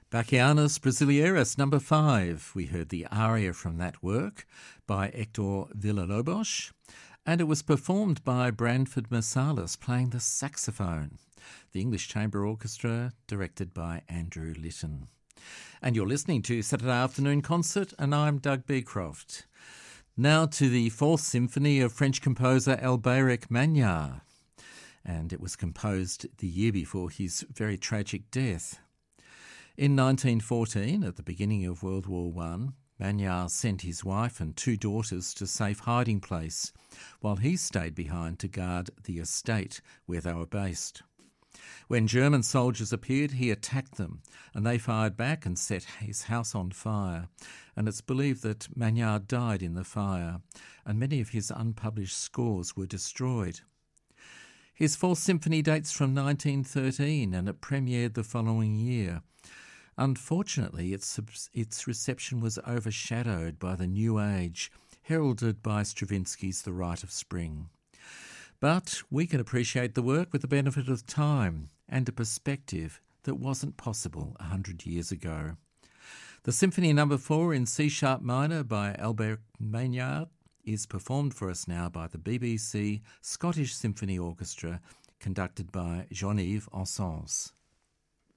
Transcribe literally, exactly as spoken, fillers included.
Bachianus Brasilieris, number five. We heard the aria from that work by Hector Villa-Lobos, and it was performed by Branford Marsalis playing the saxophone. The English Chamber Orchestra, directed by Andrew Litton. And you're listening to Saturday Afternoon Concert, and I'm Doug Beecroft. Now to the Fourth Symphony of French composer Albéric Magnard, and it was composed the year before his very tragic death. In nineteen fourteen, at the beginning of World War One, Magnard sent his wife and two daughters to safe hiding place, while he stayed behind to guard the estate where they were based. When German soldiers appeared, he attacked them, and they fired back and set his house on fire, and it's believed that Magnard died in the fire, and many of his unpublished scores were destroyed. His Fourth Symphony dates from nineteen thirteen, and it premiered the following year. Unfortunately, its, its reception was overshadowed by the New Age, heralded by Stravinsky's The Rite of Spring. But we can appreciate the work with the benefit of time and a perspective that wasn't possible a hundred years ago. The Symphony Number Four in C-sharp minor by Albéric Magnard is performed for us now by the B B C Scottish Symphony Orchestra, conducted by Jean-Yves Ossens.